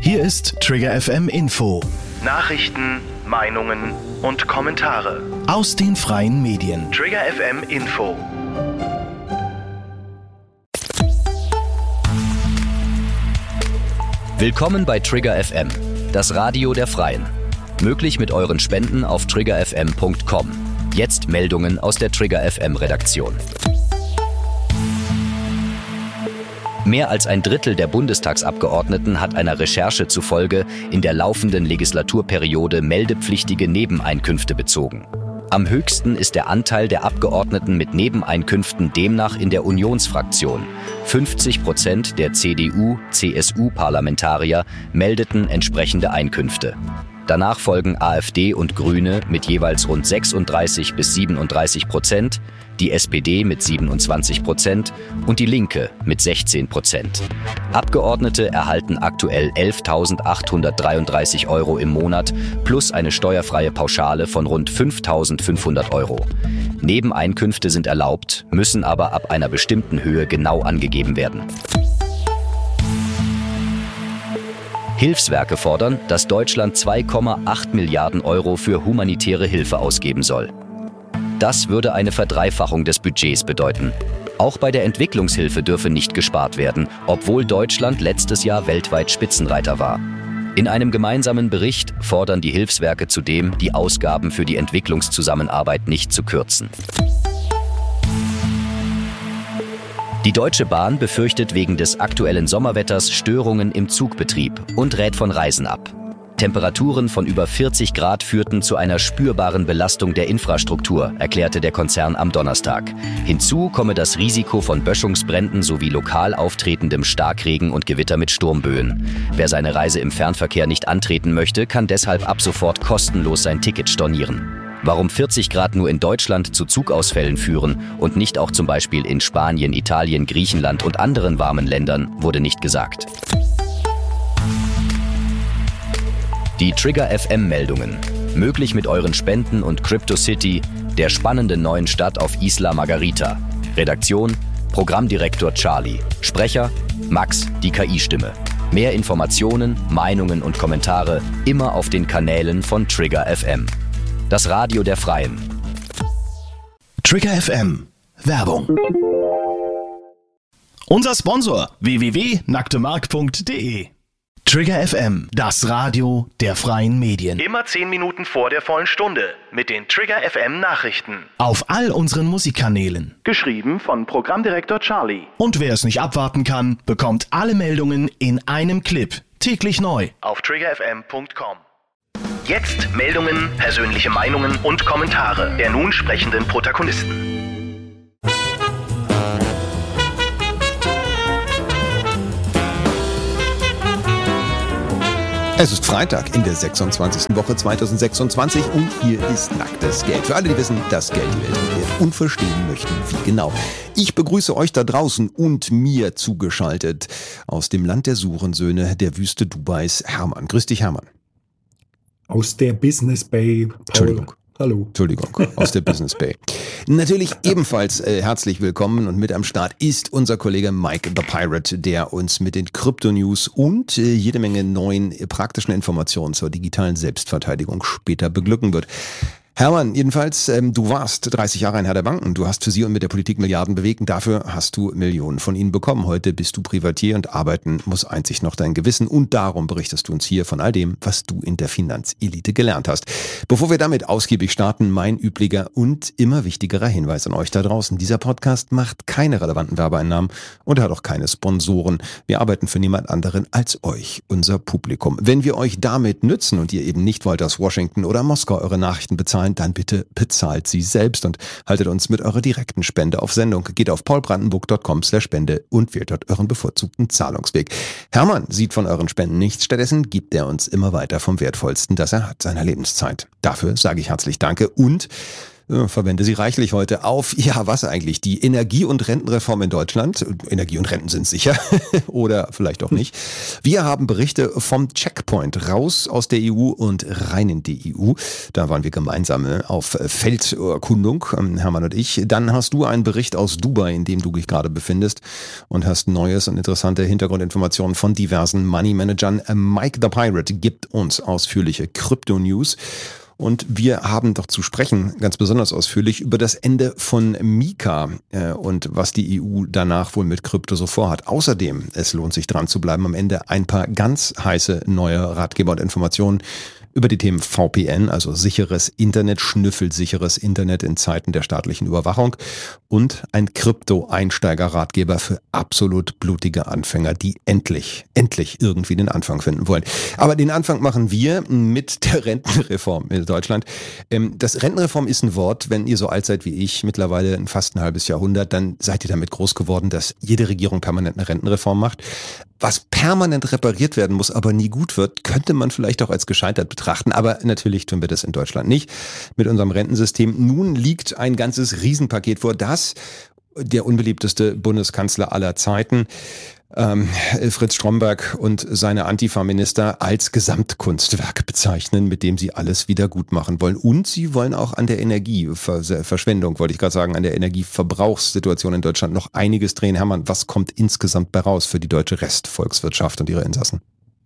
Hier ist Trigger FM Info. Nachrichten, Meinungen und Kommentare Aus den freien Medien. Trigger FM Info. Willkommen bei Trigger FM, das Radio der Freien. Möglich mit euren Spenden auf triggerfm.com. Jetzt Meldungen aus der Trigger FM Redaktion. Mehr als ein Drittel der Bundestagsabgeordneten hat einer Recherche zufolge in der laufenden Legislaturperiode meldepflichtige Nebeneinkünfte bezogen. Am höchsten ist der Anteil der Abgeordneten mit Nebeneinkünften demnach in der Unionsfraktion. 50% der CDU-CSU-Parlamentarier meldeten entsprechende Einkünfte. Danach folgen AfD und Grüne mit jeweils rund 36-37%, die SPD mit 27% und die Linke mit 16%. Abgeordnete erhalten aktuell 11.833 € im Monat plus eine steuerfreie Pauschale von rund 5.500 €. Nebeneinkünfte sind erlaubt, müssen aber ab einer bestimmten Höhe genau angegeben werden. Hilfswerke fordern, dass Deutschland 2,8 Milliarden € für humanitäre Hilfe ausgeben soll. Das würde eine Verdreifachung des Budgets bedeuten. Auch bei der Entwicklungshilfe dürfe nicht gespart werden, obwohl Deutschland letztes Jahr weltweit Spitzenreiter war. In einem gemeinsamen Bericht fordern die Hilfswerke zudem, die Ausgaben für die Entwicklungszusammenarbeit nicht zu kürzen. Die Deutsche Bahn befürchtet wegen des aktuellen Sommerwetters Störungen im Zugbetrieb und rät von Reisen ab. Temperaturen von über 40 Grad führten zu einer spürbaren Belastung der Infrastruktur, erklärte der Konzern am Donnerstag. Hinzu komme das Risiko von Böschungsbränden sowie lokal auftretendem Starkregen und Gewitter mit Sturmböen. Wer seine Reise im Fernverkehr nicht antreten möchte, kann deshalb ab sofort kostenlos sein Ticket stornieren. Warum 40 Grad nur in Deutschland zu Zugausfällen führen und nicht auch zum Beispiel in Spanien, Italien, Griechenland und anderen warmen Ländern, wurde nicht gesagt. Die Trigger FM Meldungen. Möglich mit euren Spenden und CryptoCity, der spannenden neuen Stadt auf Isla Margarita. Redaktion: Programmdirektor Charlie. Sprecher: Max, die KI-Stimme. Mehr Informationen, Meinungen und Kommentare immer auf den Kanälen von Trigger FM. Das Radio der Freien. Trigger FM. Werbung. Unser Sponsor www.nacktemark.de. Trigger FM, das Radio der freien Medien. Immer 10 Minuten vor der vollen Stunde mit den Trigger FM Nachrichten. Auf all unseren Musikkanälen. Geschrieben von Programmdirektor Charlie. Und wer es nicht abwarten kann, bekommt alle Meldungen in einem Clip. Täglich neu. Auf triggerfm.com. Jetzt Meldungen, persönliche Meinungen und Kommentare der nun sprechenden Protagonisten. Es ist Freitag in der 26. Woche 2026 und hier ist nacktes Geld. Für alle, die wissen, dass Geld die Welt regiert und verstehen möchten, wie genau. Ich begrüße euch da draußen und mir zugeschaltet aus dem Land der Surensöhne der Wüste Dubais, Hermann. Grüß dich, Hermann. Aus der Business Bay. Paul. Entschuldigung. Hallo. Entschuldigung, aus der Business Bay. Natürlich ebenfalls herzlich willkommen und mit am Start ist unser Kollege Mike the Pirate, der uns mit den Krypto-News und jede Menge neuen praktischen Informationen zur digitalen Selbstverteidigung später beglücken wird. Hermann, jedenfalls, du warst 30 Jahre ein Herr der Banken. Du hast für sie und mit der Politik Milliarden bewegt und dafür hast du Millionen von ihnen bekommen. Heute bist du Privatier und arbeiten muss einzig noch dein Gewissen. Und darum berichtest du uns hier von all dem, was du in der Finanzelite gelernt hast. Bevor wir damit ausgiebig starten, mein üblicher und immer wichtigerer Hinweis an euch da draußen. Dieser Podcast macht keine relevanten Werbeeinnahmen und hat auch keine Sponsoren. Wir arbeiten für niemand anderen als euch, unser Publikum. Wenn wir euch damit nützen und ihr eben nicht wollt aus Washington oder Moskau eure Nachrichten bezahlen, dann bitte bezahlt sie selbst und haltet uns mit eurer direkten Spende auf Sendung. Geht auf paulbrandenburg.com/Spende und wählt dort euren bevorzugten Zahlungsweg. Hermann sieht von euren Spenden nichts, stattdessen gibt er uns immer weiter vom Wertvollsten, das er hat, seiner Lebenszeit. Dafür sage ich herzlich Danke und Verwende sie reichlich heute auf, ja, was eigentlich? Die Energie- und Rentenreform in Deutschland. Energie und Renten sind sicher oder vielleicht auch nicht. Wir haben Berichte vom Checkpoint raus aus der EU und rein in die EU. Da waren wir gemeinsam auf Felderkundung, Hermann und ich. Dann hast du einen Bericht aus Dubai, in dem du dich gerade befindest und hast neues und interessante Hintergrundinformationen von diversen Money-Managern. Mike the Pirate gibt uns ausführliche Krypto-News. Und wir haben doch zu sprechen, ganz besonders ausführlich, über das Ende von Mika und was die EU danach wohl mit Krypto so vorhat. Außerdem, es lohnt sich dran zu bleiben, am Ende ein paar ganz heiße neue Ratgeber und Informationen über die Themen VPN, also sicheres Internet, schnüffelsicheres Internet in Zeiten der staatlichen Überwachung und ein Krypto-Einsteiger-Ratgeber für absolut blutige Anfänger, die endlich irgendwie den Anfang finden wollen. Aber den Anfang machen wir mit der Rentenreform in Deutschland. Das Rentenreform ist ein Wort, wenn ihr so alt seid wie ich, mittlerweile fast ein halbes Jahrhundert, dann seid ihr damit groß geworden, dass jede Regierung permanent eine Rentenreform macht. Was permanent repariert werden muss, aber nie gut wird, könnte man vielleicht auch als gescheitert betrachten. Aber natürlich tun wir das in Deutschland nicht mit unserem Rentensystem. Nun liegt ein ganzes Riesenpaket vor, das der unbeliebteste Bundeskanzler aller Zeiten, Fritz Stromberg und seine Antifa-Minister als Gesamtkunstwerk bezeichnen, mit dem sie alles wieder gut machen wollen. Und sie wollen auch an der Energieverschwendung, wollte ich gerade sagen, an der Energieverbrauchssituation in Deutschland noch einiges drehen. Hermann, was kommt insgesamt bei raus für die deutsche Restvolkswirtschaft und ihre Insassen?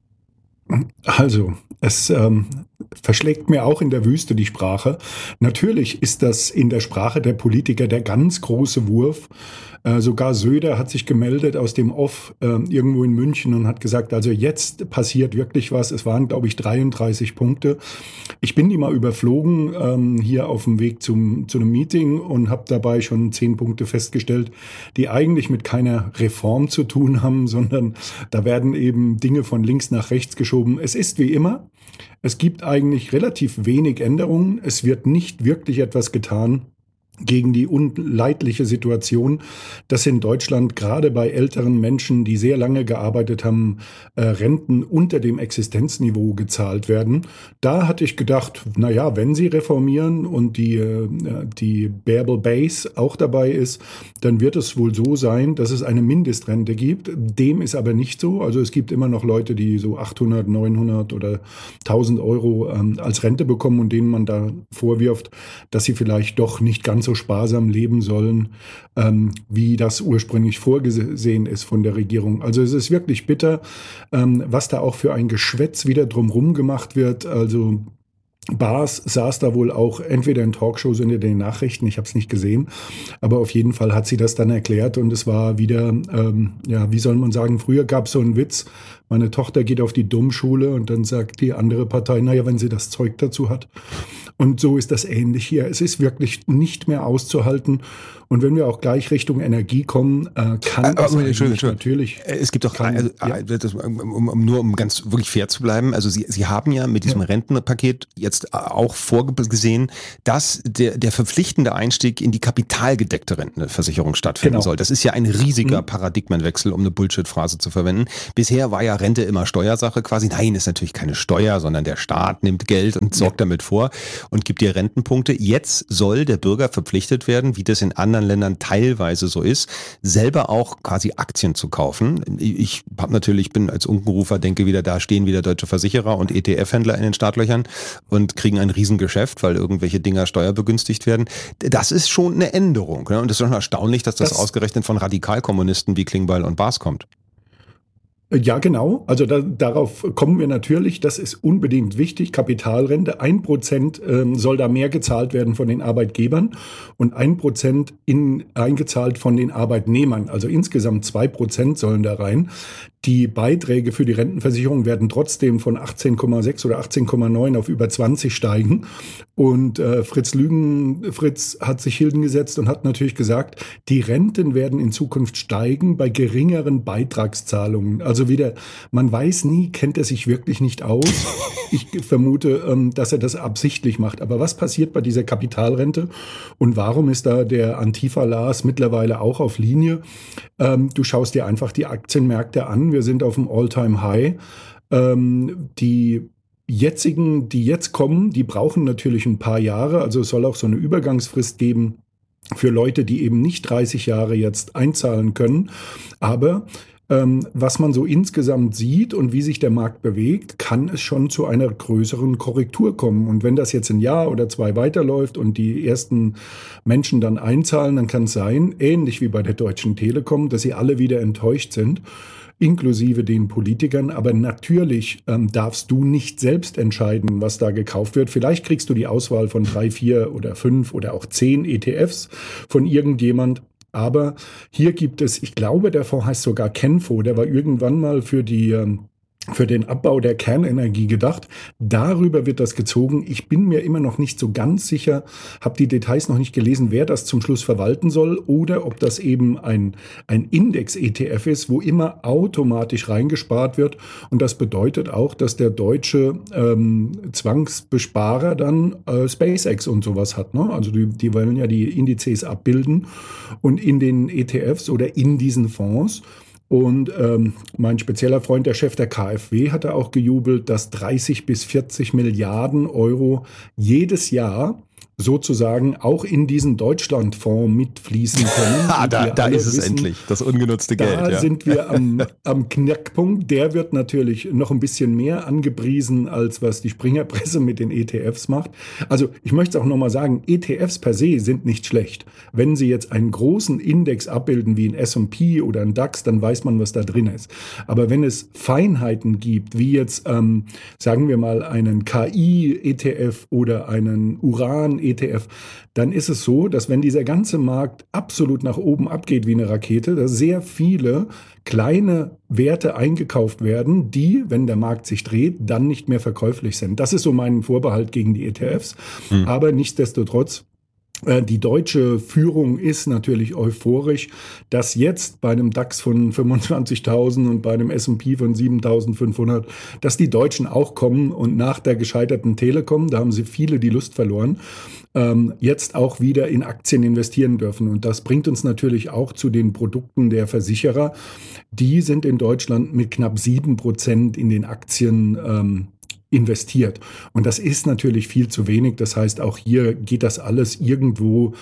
Also, es verschlägt mir auch in der Wüste die Sprache. Natürlich ist das in der Sprache der Politiker der ganz große Wurf. Sogar Söder hat sich gemeldet aus dem Off irgendwo in München und hat gesagt, also jetzt passiert wirklich was. Es waren, glaube ich, 33 Punkte. Ich bin die mal überflogen hier auf dem Weg zu einem Meeting und habe dabei schon 10 Punkte festgestellt, die eigentlich mit keiner Reform zu tun haben, sondern da werden eben Dinge von links nach rechts geschoben. Es ist wie immer. Es gibt eigentlich relativ wenig Änderungen. Es wird nicht wirklich etwas getan gegen die unleidliche Situation, dass in Deutschland gerade bei älteren Menschen, die sehr lange gearbeitet haben, Renten unter dem Existenzniveau gezahlt werden. Da hatte ich gedacht, naja, wenn sie reformieren und die Bearable Base auch dabei ist, dann wird es wohl so sein, dass es eine Mindestrente gibt. Dem ist aber nicht so. Also es gibt immer noch Leute, die so 800, 900 oder 1000 Euro als Rente bekommen und denen man da vorwirft, dass sie vielleicht doch nicht ganz so sparsam leben sollen, wie das ursprünglich vorgesehen ist von der Regierung. Also es ist wirklich bitter, was da auch für ein Geschwätz wieder drumherum gemacht wird. Also Baas saß da wohl auch entweder in Talkshows oder in den Nachrichten, ich habe es nicht gesehen, aber auf jeden Fall hat sie das dann erklärt und es war wieder, wie soll man sagen, früher gab es so einen Witz, meine Tochter geht auf die Dummschule und dann sagt die andere Partei, naja, wenn sie das Zeug dazu hat. Und so ist das ähnlich hier. Es ist wirklich nicht mehr auszuhalten. Und wenn wir auch gleich Richtung Energie kommen, kann das natürlich. Es gibt doch, um ganz wirklich fair zu bleiben, also Sie haben ja mit diesem Rentenpaket jetzt auch vorgesehen, dass der verpflichtende Einstieg in die kapitalgedeckte Rentenversicherung stattfinden soll. Das ist ja ein riesiger Paradigmenwechsel, um eine Bullshit-Phrase zu verwenden. Bisher war ja Rente immer Steuersache quasi. Nein, ist natürlich keine Steuer, sondern der Staat nimmt Geld und sorgt damit vor und gibt dir Rentenpunkte. Jetzt soll der Bürger verpflichtet werden, wie das in anderen Ländern teilweise so ist, selber auch quasi Aktien zu kaufen. Ich bin als Unkenrufer, denke wieder, da stehen wieder deutsche Versicherer und ETF-Händler in den Startlöchern und kriegen ein Riesengeschäft, weil irgendwelche Dinger steuerbegünstigt werden. Das ist schon eine Änderung. Ne? Und es ist schon erstaunlich, dass das ausgerechnet von Radikalkommunisten wie Klingbeil und Baas kommt. Ja, genau. Also darauf kommen wir natürlich. Das ist unbedingt wichtig. Kapitalrente. 1% soll da mehr gezahlt werden von den Arbeitgebern und 1% eingezahlt von den Arbeitnehmern. Also insgesamt 2% sollen da rein. Die Beiträge für die Rentenversicherung werden trotzdem von 18,6 oder 18,9 auf über 20 steigen. Und Fritz hat sich hingesetzt und hat natürlich gesagt, die Renten werden in Zukunft steigen bei geringeren Beitragszahlungen. Also wieder, man weiß nie, kennt er sich wirklich nicht aus. Ich vermute, dass er das absichtlich macht. Aber was passiert bei dieser Kapitalrente? Und warum ist da der Antifa-Lars mittlerweile auch auf Linie? Du schaust dir einfach die Aktienmärkte an. Wir sind auf dem All-Time-High. Die jetzigen, die jetzt kommen, die brauchen natürlich ein paar Jahre. Also es soll auch so eine Übergangsfrist geben für Leute, die eben nicht 30 Jahre jetzt einzahlen können. Aber was man so insgesamt sieht und wie sich der Markt bewegt, kann es schon zu einer größeren Korrektur kommen. Und wenn das jetzt ein Jahr oder 2 weiterläuft und die ersten Menschen dann einzahlen, dann kann es sein, ähnlich wie bei der Deutschen Telekom, dass sie alle wieder enttäuscht sind, inklusive den Politikern. Aber natürlich darfst du nicht selbst entscheiden, was da gekauft wird. Vielleicht kriegst du die Auswahl von 3, 4 oder 5 oder auch 10 ETFs von irgendjemand. Aber hier gibt es, ich glaube, der Fonds heißt sogar Kenfo, der war irgendwann mal für den Abbau der Kernenergie gedacht. Darüber wird das gezogen. Ich bin mir immer noch nicht so ganz sicher, habe die Details noch nicht gelesen, wer das zum Schluss verwalten soll oder ob das eben ein Index-ETF ist, wo immer automatisch reingespart wird. Und das bedeutet auch, dass der deutsche Zwangsbesparer dann SpaceX und sowas hat. Ne? Also die wollen ja die Indizes abbilden und in den ETFs oder in diesen Fonds. Und mein spezieller Freund, der Chef der KfW, hatte auch gejubelt, dass 30 bis 40 Milliarden Euro jedes Jahr sozusagen auch in diesen Deutschlandfonds mitfließen können. Da ist es endlich, das ungenutzte Geld. Da sind wir am Knackpunkt. Der wird natürlich noch ein bisschen mehr angepriesen, als was die Springerpresse mit den ETFs macht. Also ich möchte auch nochmal sagen, ETFs per se sind nicht schlecht. Wenn sie jetzt einen großen Index abbilden wie ein S&P oder ein DAX, dann weiß man, was da drin ist. Aber wenn es Feinheiten gibt, wie jetzt, sagen wir mal, einen KI-ETF oder einen Uran-ETF, dann ist es so, dass wenn dieser ganze Markt absolut nach oben abgeht wie eine Rakete, dass sehr viele kleine Werte eingekauft werden, die, wenn der Markt sich dreht, dann nicht mehr verkäuflich sind. Das ist so mein Vorbehalt gegen die ETFs. Aber nichtsdestotrotz, die deutsche Führung ist natürlich euphorisch, dass jetzt bei einem DAX von 25.000 und bei einem S&P von 7.500, dass die Deutschen auch kommen und nach der gescheiterten Telekom, da haben sie viele die Lust verloren, jetzt auch wieder in Aktien investieren dürfen. Und das bringt uns natürlich auch zu den Produkten der Versicherer. Die sind in Deutschland mit knapp 7% in den Aktien investiert. Und das ist natürlich viel zu wenig. Das heißt, auch hier geht das alles irgendwo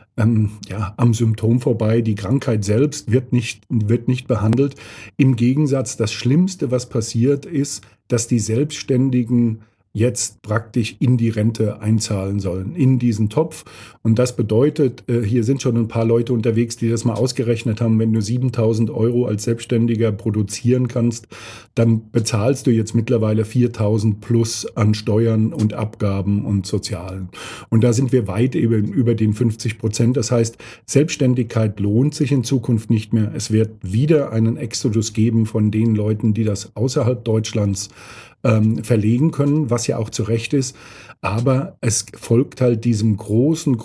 am Symptom vorbei. Die Krankheit selbst wird nicht behandelt. Im Gegensatz, das Schlimmste, was passiert, ist, dass die Selbstständigen jetzt praktisch in die Rente einzahlen sollen, in diesen Topf. Und das bedeutet, hier sind schon ein paar Leute unterwegs, die das mal ausgerechnet haben, wenn du 7.000 Euro als Selbstständiger produzieren kannst, dann bezahlst du jetzt mittlerweile 4.000 plus an Steuern und Abgaben und Sozialen. Und da sind wir weit über den 50%. Das heißt, Selbstständigkeit lohnt sich in Zukunft nicht mehr. Es wird wieder einen Exodus geben von den Leuten, die das außerhalb Deutschlands verlegen können, was ja auch zu Recht ist. Aber es folgt halt diesem großen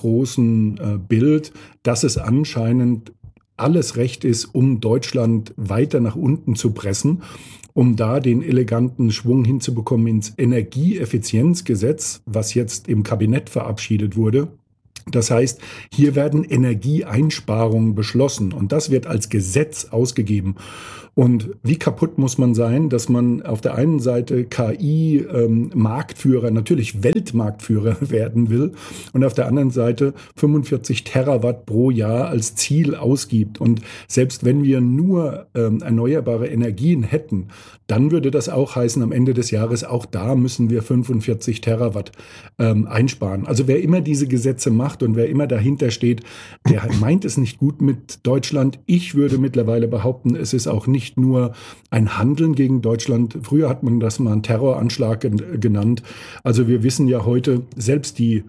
Bild, dass es anscheinend alles recht ist, um Deutschland weiter nach unten zu pressen, um da den eleganten Schwung hinzubekommen ins Energieeffizienzgesetz, was jetzt im Kabinett verabschiedet wurde. Das heißt, hier werden Energieeinsparungen beschlossen und das wird als Gesetz ausgegeben. Und wie kaputt muss man sein, dass man auf der einen Seite KI-Marktführer, natürlich Weltmarktführer werden will und auf der anderen Seite 45 Terawatt pro Jahr als Ziel ausgibt. Und selbst wenn wir nur erneuerbare Energien hätten, dann würde das auch heißen, am Ende des Jahres, auch da müssen wir 45 Terawatt einsparen. Also wer immer diese Gesetze macht und wer immer dahinter steht, der meint es nicht gut mit Deutschland. Ich würde mittlerweile behaupten, es ist auch nicht nur ein Handeln gegen Deutschland. Früher hat man das mal einen Terroranschlag genannt. Also wir wissen ja heute, selbst die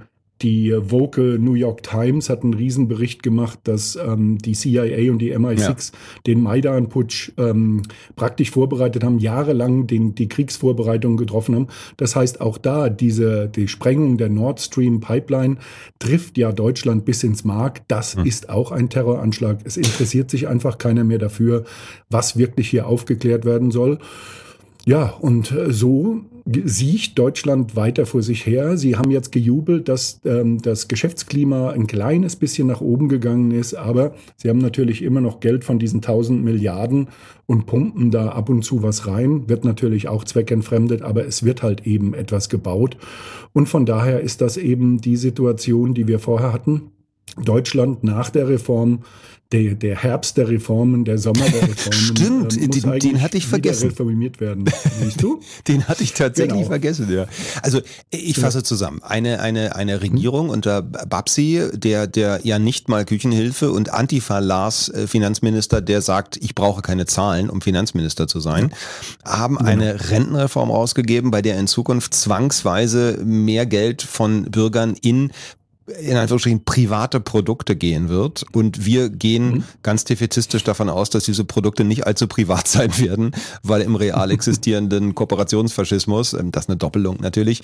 woke New York Times hat einen Riesenbericht gemacht, dass die CIA und die MI6 den Maidan-Putsch praktisch vorbereitet haben, jahrelang die Kriegsvorbereitungen getroffen haben. Das heißt, auch da die Sprengung der Nord Stream Pipeline trifft ja Deutschland bis ins Mark. Das ist auch ein Terroranschlag. Es interessiert sich einfach keiner mehr dafür, was wirklich hier aufgeklärt werden soll. Ja, und so siecht Deutschland weiter vor sich her. Sie haben jetzt gejubelt, dass das Geschäftsklima ein kleines bisschen nach oben gegangen ist, aber sie haben natürlich immer noch Geld von diesen 1000 Milliarden und pumpen da ab und zu was rein. Wird natürlich auch zweckentfremdet, aber es wird halt eben etwas gebaut. Und von daher ist das eben die Situation, die wir vorher hatten. Deutschland nach der Reform, der Herbst der Reformen, der Sommer der Reformen. Stimmt, den hatte ich vergessen. Reformiert werden. Siehst du? Den hatte ich tatsächlich vergessen, ja. Also ich fasse zusammen. Eine Regierung unter Babsi, der ja nicht mal Küchenhilfe, und Antifa-Lars Finanzminister, der sagt, ich brauche keine Zahlen, um Finanzminister zu sein, haben eine Rentenreform rausgegeben, bei der in Zukunft zwangsweise mehr Geld von Bürgern in Anführungsstrichen private Produkte gehen wird, und wir gehen ganz defizistisch davon aus, dass diese Produkte nicht allzu privat sein werden, weil im real existierenden Kooperationsfaschismus, das ist eine Doppelung natürlich,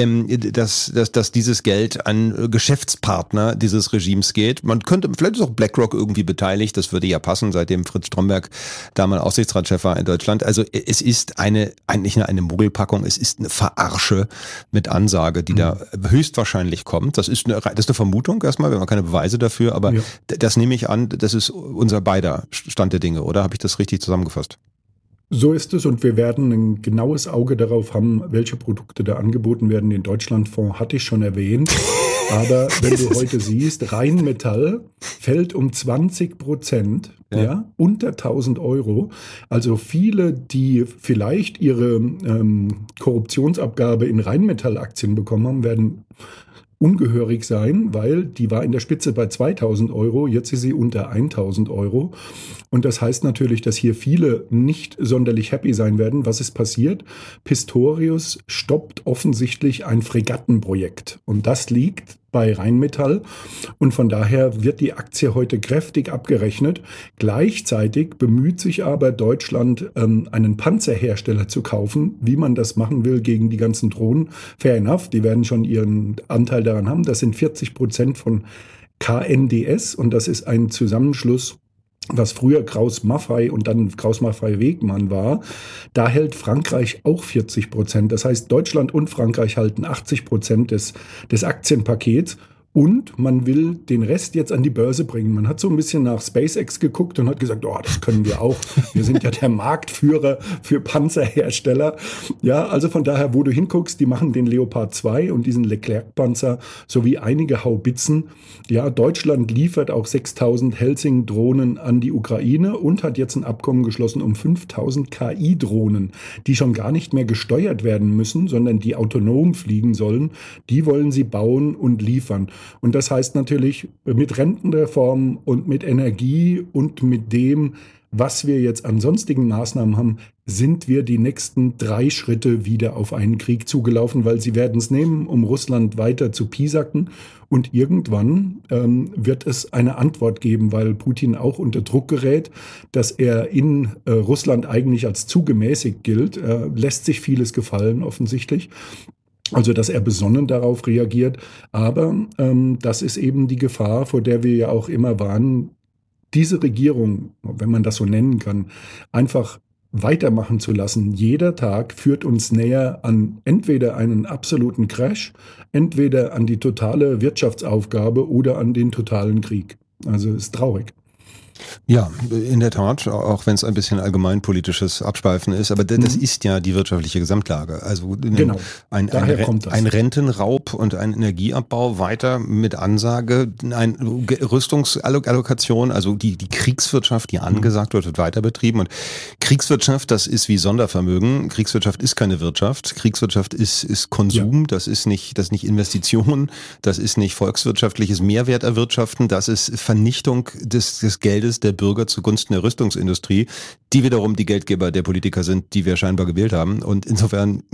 dass dieses Geld an Geschäftspartner dieses Regimes geht. Man könnte, vielleicht ist auch BlackRock irgendwie beteiligt, das würde ja passen, seitdem Fritz Stromberg da mal Aufsichtsratschef war in Deutschland. Also es ist eigentlich eine Mogelpackung, es ist eine Verarsche mit Ansage, die da höchstwahrscheinlich kommt. Das ist eine Vermutung erstmal, wir haben keine Beweise dafür, aber das nehme ich an, das ist unser beider Stand der Dinge, oder? Habe ich das richtig zusammengefasst? So ist es, und wir werden ein genaues Auge darauf haben, welche Produkte da angeboten werden. Den Deutschlandfonds hatte ich schon erwähnt. Aber wenn du heute siehst, Rheinmetall fällt um 20%, unter 1.000 Euro. Also viele, die vielleicht ihre Korruptionsabgabe in Rheinmetall-Aktien bekommen haben, werden ungehörig sein, weil die war in der Spitze bei 2.000 Euro, jetzt ist sie unter 1.000 Euro. Und das heißt natürlich, dass hier viele nicht sonderlich happy sein werden. Was ist passiert? Pistorius stoppt offensichtlich ein Fregattenprojekt. Und das liegt bei Rheinmetall. Und von daher wird die Aktie heute kräftig abgerechnet. Gleichzeitig bemüht sich aber Deutschland, einen Panzerhersteller zu kaufen. Wie man das machen will gegen die ganzen Drohnen, fair enough. Die werden schon ihren Anteil daran haben. Das sind 40% von KNDS, und das ist ein Zusammenschluss, was früher Krauss-Maffei und dann Krauss-Maffei-Wegmann war. Da hält Frankreich auch 40%. Das heißt, Deutschland und Frankreich halten 80% des Aktienpakets. Und man will den Rest jetzt an die Börse bringen. Man hat so ein bisschen nach SpaceX geguckt und hat gesagt, das können wir auch. Wir sind ja der Marktführer für Panzerhersteller. Ja, also von daher, wo du hinguckst, die machen den Leopard 2 und diesen Leclerc-Panzer sowie einige Haubitzen. Ja, Deutschland liefert auch 6.000 Helsing-Drohnen an die Ukraine und hat jetzt ein Abkommen geschlossen um 5.000 KI-Drohnen, die schon gar nicht mehr gesteuert werden müssen, sondern die autonom fliegen sollen. Die wollen sie bauen und liefern. Und das heißt natürlich, mit Rentenreform und mit Energie und mit dem, was wir jetzt an sonstigen Maßnahmen haben, sind wir die nächsten 3 Schritte wieder auf einen Krieg zugelaufen, weil sie werden es nehmen, um Russland weiter zu piesacken. Und irgendwann wird es eine Antwort geben, weil Putin auch unter Druck gerät, dass er in Russland eigentlich als zu gemäßigt gilt. Lässt sich vieles gefallen, offensichtlich. Also, dass er besonnen darauf reagiert. Aber das ist eben die Gefahr, vor der wir ja auch immer warnen. Diese Regierung, wenn man das so nennen kann, einfach weitermachen zu lassen. Jeder Tag führt uns näher an entweder einen absoluten Crash, entweder an die totale Wirtschaftsaufgabe oder an den totalen Krieg. Also ist traurig. Ja, in der Tat, auch wenn es ein bisschen allgemeinpolitisches Abschweifen ist, aber das ist ja die wirtschaftliche Gesamtlage. Also genau. ein Rentenraub und ein Energieabbau weiter mit Ansage, eine Rüstungsallokation, also die Kriegswirtschaft, die angesagt wird weiter betrieben. Und Kriegswirtschaft, das ist wie Sondervermögen. Kriegswirtschaft ist keine Wirtschaft. Kriegswirtschaft ist Konsum, das ist nicht Investition, das ist nicht volkswirtschaftliches Mehrwert erwirtschaften, das ist Vernichtung des Geldes der Bürger zugunsten der Rüstungsindustrie, die wiederum die Geldgeber der Politiker sind, die wir scheinbar gewählt haben. Und insofern,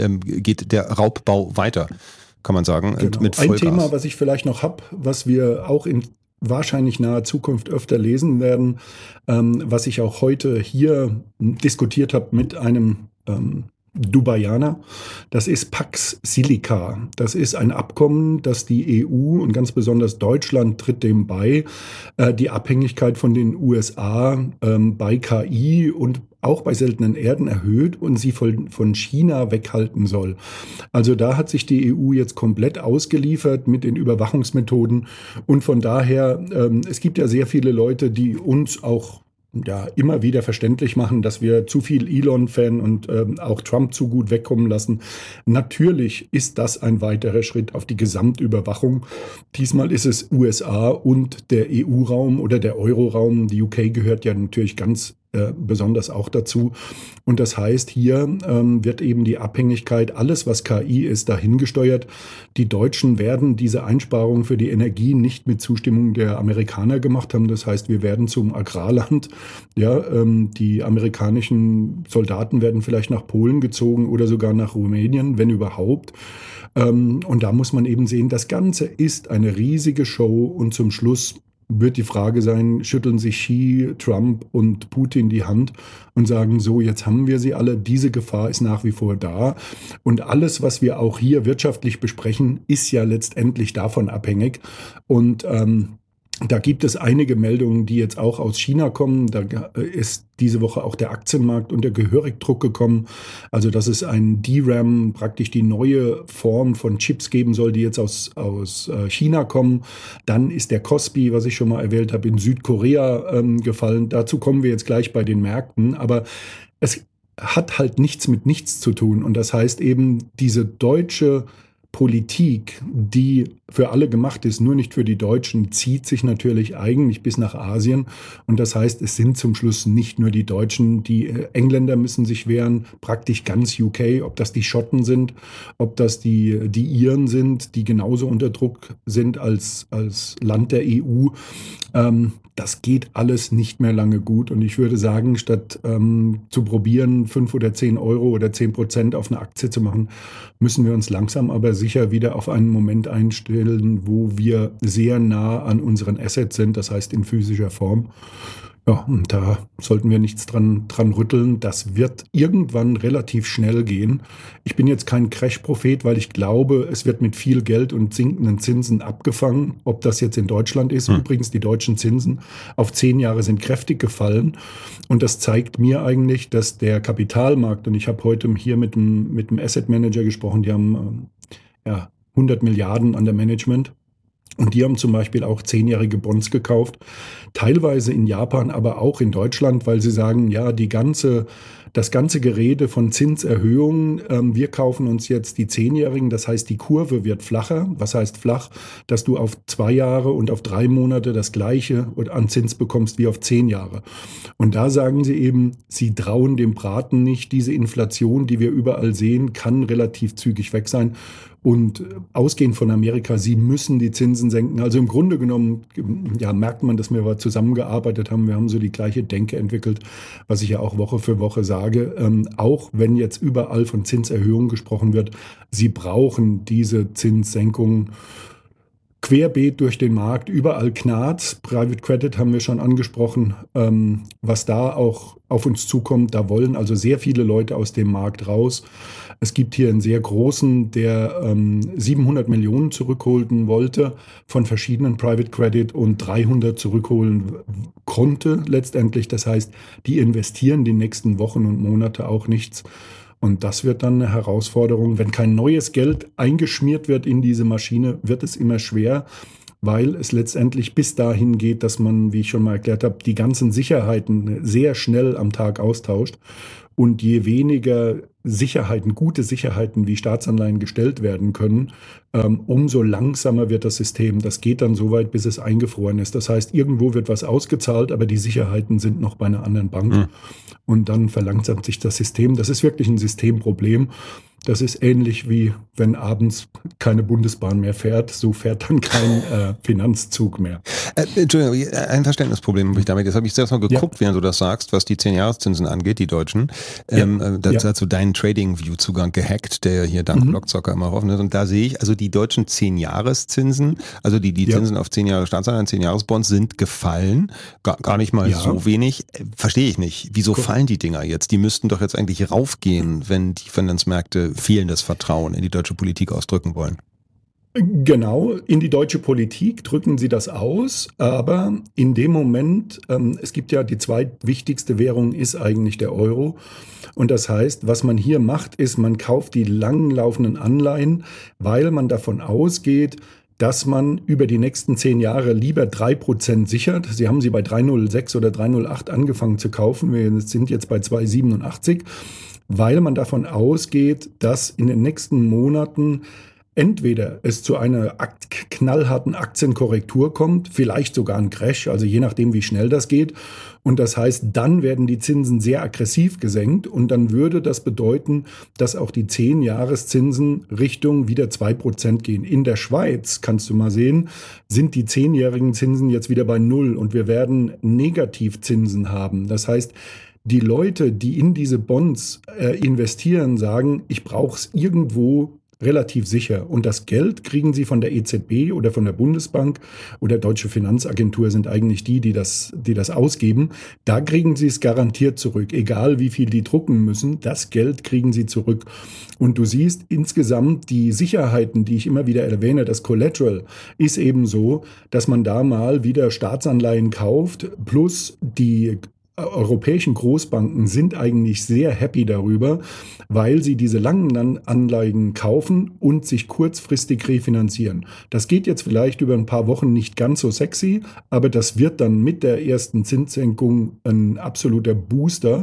geht der Raubbau weiter, kann man sagen. Genau. Und mit Vollgas. Ein Thema, was ich vielleicht noch habe, was wir auch in wahrscheinlich naher Zukunft öfter lesen werden, was ich auch heute hier diskutiert habe mit einem Dubaianer, das ist Pax Silica. Das ist ein Abkommen, das die EU und ganz besonders Deutschland tritt dem bei, die Abhängigkeit von den USA bei KI und auch bei seltenen Erden erhöht und sie von China weghalten soll. Also da hat sich die EU jetzt komplett ausgeliefert mit den Überwachungsmethoden und von daher, es gibt ja sehr viele Leute, die uns auch immer wieder verständlich machen, dass wir zu viel Elon-Fan und auch Trump zu gut wegkommen lassen. Natürlich ist das ein weiterer Schritt auf die Gesamtüberwachung. Diesmal ist es USA und der EU-Raum oder der Euro-Raum. Die UK gehört ja natürlich ganz besonders auch dazu. Und das heißt, hier wird eben die Abhängigkeit, alles was KI ist, dahingesteuert. Die Deutschen werden diese Einsparungen für die Energie nicht mit Zustimmung der Amerikaner gemacht haben. Das heißt, wir werden zum Agrarland. Ja, die amerikanischen Soldaten werden vielleicht nach Polen gezogen oder sogar nach Rumänien, wenn überhaupt. Und da muss man eben sehen, das Ganze ist eine riesige Show und zum Schluss wird die Frage sein, schütteln sich Xi, Trump und Putin die Hand und sagen, so, jetzt haben wir sie alle, diese Gefahr ist nach wie vor da. Und alles, was wir auch hier wirtschaftlich besprechen, ist ja letztendlich davon abhängig. Und da gibt es einige Meldungen, die jetzt auch aus China kommen. Da ist diese Woche auch der Aktienmarkt unter gehörig Druck gekommen. Also dass es ein DRAM, praktisch die neue Form von Chips geben soll, die jetzt aus China kommen. Dann ist der Kospi, was ich schon mal erwähnt habe, in Südkorea gefallen. Dazu kommen wir jetzt gleich bei den Märkten. Aber es hat halt nichts mit nichts zu tun. Und das heißt eben, diese deutsche Politik, die für alle gemacht ist, nur nicht für die Deutschen, zieht sich natürlich eigentlich bis nach Asien. Und das heißt, es sind zum Schluss nicht nur die Deutschen, die Engländer müssen sich wehren, praktisch ganz UK, ob das die Schotten sind, ob das die Iren sind, die genauso unter Druck sind als Land der EU. Das geht alles nicht mehr lange gut. Und ich würde sagen, statt zu probieren, 5 oder 10 Euro oder 10% auf eine Aktie zu machen, müssen wir uns langsam aber sicher wieder auf einen Moment einstellen, wo wir sehr nah an unseren Assets sind, das heißt in physischer Form. Ja, und da sollten wir nichts dran rütteln. Das wird irgendwann relativ schnell gehen. Ich bin jetzt kein Crash-Prophet, weil ich glaube, es wird mit viel Geld und sinkenden Zinsen abgefangen. Ob das jetzt in Deutschland ist. Übrigens, die deutschen Zinsen auf 10 Jahre sind kräftig gefallen. Und das zeigt mir eigentlich, dass der Kapitalmarkt, und ich habe heute hier mit dem Asset Manager gesprochen, die haben 100 Milliarden under Management. Und die haben zum Beispiel auch 10-jährige Bonds gekauft, teilweise in Japan, aber auch in Deutschland, weil sie sagen, ja, das ganze Gerede von Zinserhöhungen, wir kaufen uns jetzt die 10-jährigen, das heißt, die Kurve wird flacher. Was heißt flach? Dass du auf 2 Jahre und auf 3 Monate das Gleiche an Zins bekommst wie auf 10 Jahre. Und da sagen sie eben, sie trauen dem Braten nicht. Diese Inflation, die wir überall sehen, kann relativ zügig weg sein. Und ausgehend von Amerika, sie müssen die Zinsen senken. Also im Grunde genommen merkt man, dass wir zusammengearbeitet haben. Wir haben so die gleiche Denke entwickelt, was ich ja auch Woche für Woche sage. Auch wenn jetzt überall von Zinserhöhungen gesprochen wird, sie brauchen diese Zinssenkungen querbeet durch den Markt. Überall knarrt's. Private Credit haben wir schon angesprochen. Was da auch auf uns zukommt, da wollen also sehr viele Leute aus dem Markt raus. Es gibt hier einen sehr großen, der 700 Millionen zurückholen wollte von verschiedenen Private Credit und 300 zurückholen konnte letztendlich. Das heißt, die investieren die nächsten Wochen und Monate auch nichts. Und das wird dann eine Herausforderung. Wenn kein neues Geld eingeschmiert wird in diese Maschine, wird es immer schwer, weil es letztendlich bis dahin geht, dass man, wie ich schon mal erklärt habe, die ganzen Sicherheiten sehr schnell am Tag austauscht. Und je weniger Sicherheiten, gute Sicherheiten wie Staatsanleihen gestellt werden können, umso langsamer wird das System. Das geht dann so weit, bis es eingefroren ist. Das heißt, irgendwo wird was ausgezahlt, aber die Sicherheiten sind noch bei einer anderen Bank. Und dann verlangsamt sich das System. Das ist wirklich ein Systemproblem. Das ist ähnlich wie wenn abends keine Bundesbahn mehr fährt, so fährt dann kein Finanzzug mehr. Entschuldigung, ein Verständnisproblem habe ich damit. Jetzt habe ich selbst mal geguckt, während du das sagst, was die 10-Jahreszinsen angeht, die Deutschen. Dazu hast du deinen Trading-View-Zugang gehackt, der hier dank Blockzocker immer offen ist. Und da sehe ich, also die deutschen 10-Jahreszinsen, also die Zinsen auf 10 Jahre Staatsanleihen, 10-Jahres-Bonds sind gefallen. Gar nicht mal so wenig. Verstehe ich nicht. Wieso fallen die Dinger jetzt? Die müssten doch jetzt eigentlich raufgehen, wenn die Finanzmärkte fehlendes Vertrauen in die deutsche Politik ausdrücken wollen. Genau, in die deutsche Politik drücken sie das aus, aber in dem Moment, es gibt ja die zweitwichtigste Währung ist eigentlich der Euro. Und das heißt, was man hier macht, ist, man kauft die langlaufenden Anleihen, weil man davon ausgeht, dass man über die nächsten 10 Jahre lieber 3% sichert. Sie haben sie bei 3,06 oder 3,08 angefangen zu kaufen. Wir sind jetzt bei 2,87, weil man davon ausgeht, dass in den nächsten Monaten entweder es zu einer knallharten Aktienkorrektur kommt, vielleicht sogar ein Crash, also je nachdem, wie schnell das geht. Und das heißt, dann werden die Zinsen sehr aggressiv gesenkt und dann würde das bedeuten, dass auch die 10-Jahreszinsen Richtung wieder 2% gehen. In der Schweiz, kannst du mal sehen, sind die 10-jährigen Zinsen jetzt wieder bei 0 und wir werden Negativzinsen haben. Das heißt, die Leute, die in diese Bonds investieren, sagen, ich brauche es irgendwo relativ sicher. Und das Geld kriegen sie von der EZB oder von der Bundesbank oder Deutsche Finanzagentur sind eigentlich die das ausgeben. Da kriegen sie es garantiert zurück. Egal wie viel die drucken müssen, das Geld kriegen sie zurück. Und du siehst insgesamt die Sicherheiten, die ich immer wieder erwähne, das Collateral ist eben so, dass man da mal wieder Staatsanleihen kauft, plus die europäischen Großbanken sind eigentlich sehr happy darüber, weil sie diese langen Anleihen kaufen und sich kurzfristig refinanzieren. Das geht jetzt vielleicht über ein paar Wochen nicht ganz so sexy, aber das wird dann mit der ersten Zinssenkung ein absoluter Booster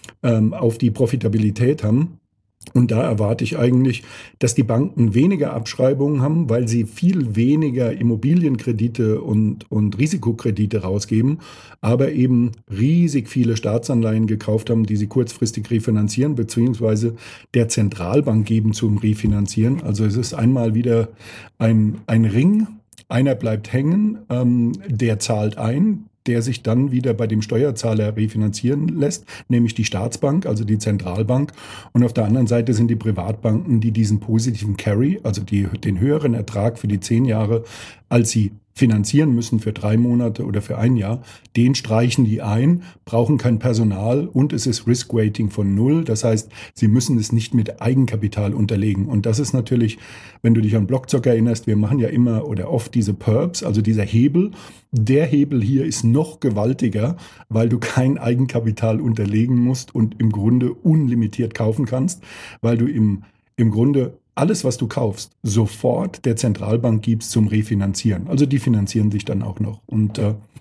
auf die Profitabilität haben. Und da erwarte ich eigentlich, dass die Banken weniger Abschreibungen haben, weil sie viel weniger Immobilienkredite und Risikokredite rausgeben, aber eben riesig viele Staatsanleihen gekauft haben, die sie kurzfristig refinanzieren, beziehungsweise der Zentralbank geben zum Refinanzieren. Also es ist einmal wieder ein Ring, einer bleibt hängen, der zahlt ein, der sich dann wieder bei dem Steuerzahler refinanzieren lässt, nämlich die Staatsbank, also die Zentralbank. Und auf der anderen Seite sind die Privatbanken, die diesen positiven Carry, also den höheren Ertrag für die 10 Jahre, als sie finanzieren müssen für 3 Monate oder für 1 Jahr, den streichen die ein, brauchen kein Personal und es ist Risk-Weighting von 0. Das heißt, sie müssen es nicht mit Eigenkapital unterlegen. Und das ist natürlich, wenn du dich an Blockzock erinnerst, wir machen ja immer oder oft diese Perps, also dieser Hebel. Der Hebel hier ist noch gewaltiger, weil du kein Eigenkapital unterlegen musst und im Grunde unlimitiert kaufen kannst, weil du im Grunde alles, was du kaufst, sofort der Zentralbank gibst zum Refinanzieren. Also die finanzieren dich dann auch noch. Und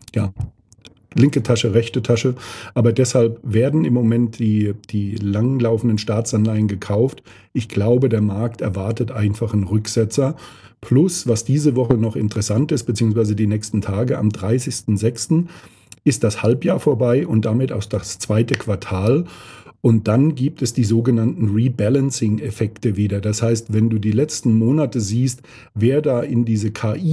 linke Tasche, rechte Tasche. Aber deshalb werden im Moment die langlaufenden Staatsanleihen gekauft. Ich glaube, der Markt erwartet einfach einen Rücksetzer. Plus, was diese Woche noch interessant ist, beziehungsweise die nächsten Tage, am 30.06. ist das Halbjahr vorbei und damit auch das zweite Quartal. Und dann gibt es die sogenannten Rebalancing-Effekte wieder. Das heißt, wenn du die letzten Monate siehst, wer da in diese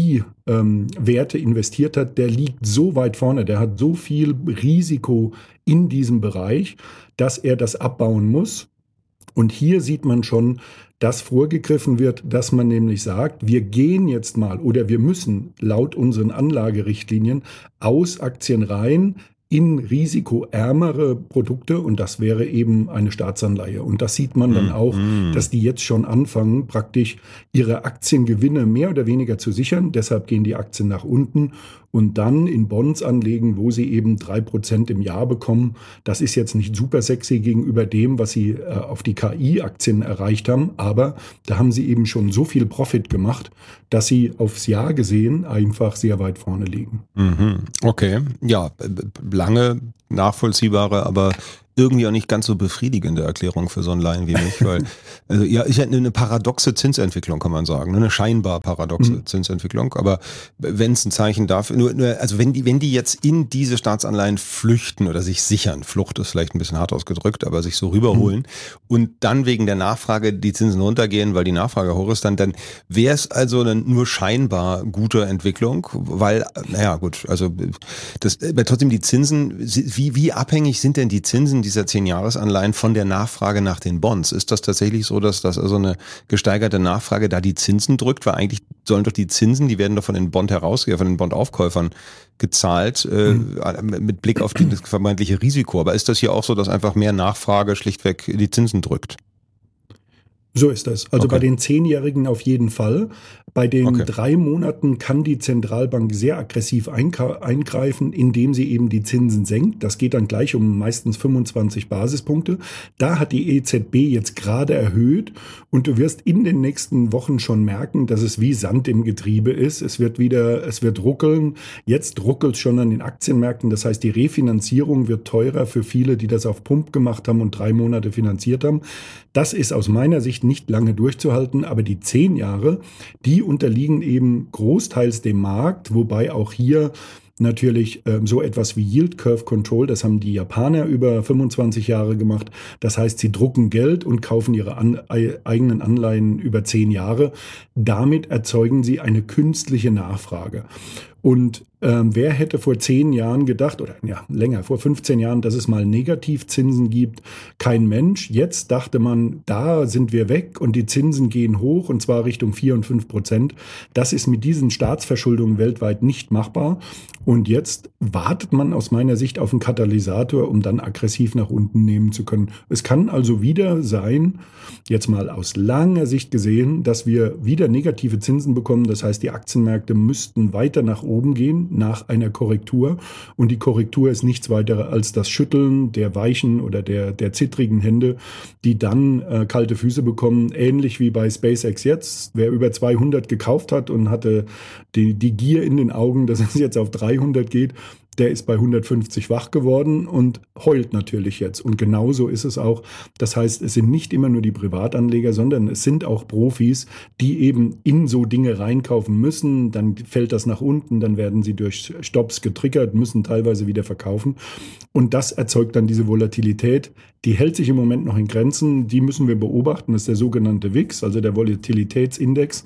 KI-Werte investiert hat, der liegt so weit vorne, der hat so viel Risiko in diesem Bereich, dass er das abbauen muss. Und hier sieht man schon, dass vorgegriffen wird, dass man nämlich sagt, wir gehen jetzt mal oder wir müssen laut unseren Anlagerichtlinien aus Aktien rein, in risikoärmere Produkte und das wäre eben eine Staatsanleihe. Und das sieht man dann auch, dass die jetzt schon anfangen, praktisch ihre Aktiengewinne mehr oder weniger zu sichern. Deshalb gehen die Aktien nach unten und dann in Bonds anlegen, wo sie eben 3% im Jahr bekommen. Das ist jetzt nicht super sexy gegenüber dem, was sie auf die KI-Aktien erreicht haben, aber da haben sie eben schon so viel Profit gemacht, dass sie aufs Jahr gesehen einfach sehr weit vorne liegen. Okay, ja, lange nachvollziehbare, aber irgendwie auch nicht ganz so befriedigende Erklärung für so einen Laien wie mich, weil ist ja eine paradoxe Zinsentwicklung, kann man sagen, eine scheinbar paradoxe Zinsentwicklung, aber wenn es ein Zeichen dafür, also wenn die jetzt in diese Staatsanleihen flüchten oder sich sichern, Flucht ist vielleicht ein bisschen hart ausgedrückt, aber sich so rüberholen und dann wegen der Nachfrage die Zinsen runtergehen, weil die Nachfrage hoch ist, dann wäre es also eine nur scheinbar gute Entwicklung, weil, naja gut, also aber trotzdem die Zinsen, wie abhängig sind denn die Zinsen dieser 10-Jahres-Anleihen von der Nachfrage nach den Bonds? Ist das tatsächlich so, dass das also eine gesteigerte Nachfrage da die Zinsen drückt? Weil eigentlich sollen doch die Zinsen, die werden doch von den Bond-Herausgeber, von den Bondaufkäufern gezahlt, mit Blick auf das vermeintliche Risiko. Aber ist das hier auch so, dass einfach mehr Nachfrage schlichtweg die Zinsen drückt? So ist das. Also bei den 10-Jährigen auf jeden Fall. Bei den 3 Monaten kann die Zentralbank sehr aggressiv eingreifen, indem sie eben die Zinsen senkt. Das geht dann gleich um meistens 25 Basispunkte. Da hat die EZB jetzt gerade erhöht und du wirst in den nächsten Wochen schon merken, dass es wie Sand im Getriebe ist. Es wird ruckeln. Jetzt ruckelt es schon an den Aktienmärkten. Das heißt, die Refinanzierung wird teurer für viele, die das auf Pump gemacht haben und 3 Monate finanziert haben. Das ist aus meiner Sicht nicht lange durchzuhalten, aber die 10 Jahre, die unterliegen eben großteils dem Markt, wobei auch hier natürlich so etwas wie Yield Curve Control, das haben die Japaner über 25 Jahre gemacht. Das heißt, sie drucken Geld und kaufen ihre eigenen Anleihen über 10 Jahre. Damit erzeugen sie eine künstliche Nachfrage. Und wer hätte vor 10 Jahren gedacht, oder ja länger, vor 15 Jahren, dass es mal Negativzinsen gibt? Kein Mensch. Jetzt dachte man, da sind wir weg und die Zinsen gehen hoch und zwar Richtung 4 und 5%. Das ist mit diesen Staatsverschuldungen weltweit nicht machbar. Und jetzt wartet man aus meiner Sicht auf einen Katalysator, um dann aggressiv nach unten nehmen zu können. Es kann also wieder sein, jetzt mal aus langer Sicht gesehen, dass wir wieder negative Zinsen bekommen. Das heißt, die Aktienmärkte müssten weiter nach oben gehen nach einer Korrektur. Und die Korrektur ist nichts weiter als das Schütteln der weichen oder der zittrigen Hände, die dann kalte Füße bekommen. Ähnlich wie bei SpaceX jetzt. Wer über 200 gekauft hat und hatte die Gier in den Augen, dass es jetzt auf 300 geht, der ist bei 150 wach geworden und heult natürlich jetzt. Und genauso ist es auch. Das heißt, es sind nicht immer nur die Privatanleger, sondern es sind auch Profis, die eben in so Dinge reinkaufen müssen. Dann fällt das nach unten, dann werden sie durch Stops getriggert, müssen teilweise wieder verkaufen. Und das erzeugt dann diese Volatilität. Die hält sich im Moment noch in Grenzen. Die müssen wir beobachten. Das ist der sogenannte VIX, also der Volatilitätsindex.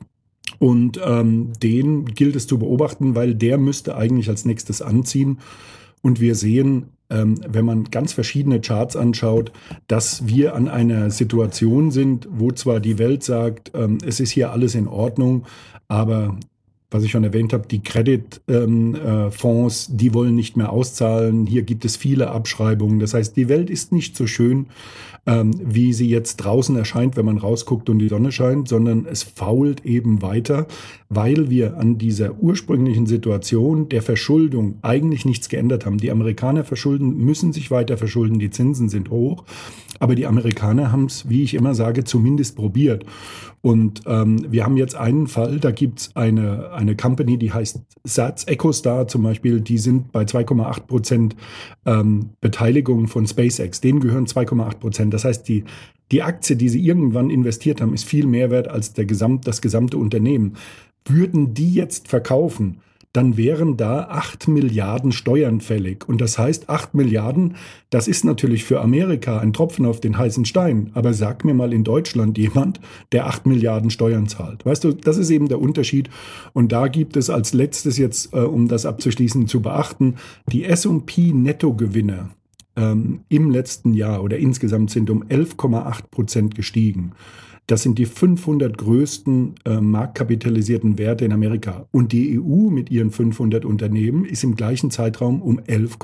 Und den gilt es zu beobachten, weil der müsste eigentlich als nächstes anziehen. Und wir sehen, wenn man ganz verschiedene Charts anschaut, dass wir an einer Situation sind, wo zwar die Welt sagt, es ist hier alles in Ordnung, aber was ich schon erwähnt habe, die Kreditfonds, die wollen nicht mehr auszahlen. Hier gibt es viele Abschreibungen. Das heißt, die Welt ist nicht so schön, wie sie jetzt draußen erscheint, wenn man rausguckt und die Sonne scheint, sondern es fault eben weiter, weil wir an dieser ursprünglichen Situation der Verschuldung eigentlich nichts geändert haben. Die Amerikaner müssen sich weiter verschulden, die Zinsen sind hoch, aber die Amerikaner haben es, wie ich immer sage, zumindest probiert. Und wir haben jetzt einen Fall, da gibt es eine Company, die heißt SATS, EchoStar zum Beispiel, die sind bei 2,8% Beteiligung von SpaceX. Denen gehören 2,8%. Das heißt, die Aktie, die sie irgendwann investiert haben, ist viel mehr wert als das gesamte Unternehmen. Würden die jetzt verkaufen, dann wären da 8 Milliarden Steuern fällig. Und das heißt, 8 Milliarden, das ist natürlich für Amerika ein Tropfen auf den heißen Stein. Aber sag mir mal in Deutschland jemand, der 8 Milliarden Steuern zahlt. Weißt du, das ist eben der Unterschied. Und da gibt es als letztes jetzt, um das abzuschließen, zu beachten, die S&P Nettogewinne im letzten Jahr oder insgesamt sind um 11,8% gestiegen. Das sind die 500 größten marktkapitalisierten Werte in Amerika. Und die EU mit ihren 500 Unternehmen ist im gleichen Zeitraum um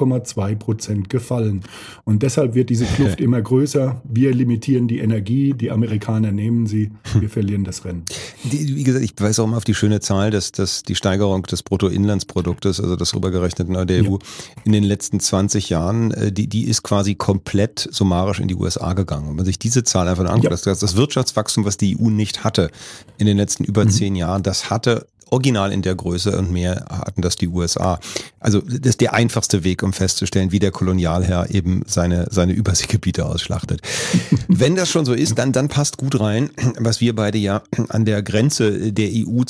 11,2% gefallen. Und deshalb wird diese Kluft immer größer. Wir limitieren die Energie, die Amerikaner nehmen sie, wir verlieren das Rennen. Wie gesagt, ich weise auch mal auf die schöne Zahl, dass die Steigerung des Bruttoinlandsproduktes, also das rübergerechnete der EU, in den letzten 20 Jahren, die ist quasi komplett summarisch in die USA gegangen. Und wenn man sich diese Zahl einfach anguckt, das Wirtschaftswachstum, was die EU nicht hatte in den letzten über 10 Jahren, das hatte original in der Größe und mehr hatten das die USA. Also das ist der einfachste Weg, um festzustellen, wie der Kolonialherr eben seine Überseegebiete ausschlachtet. Wenn das schon so ist, dann passt gut rein, was wir beide ja an der Grenze der EU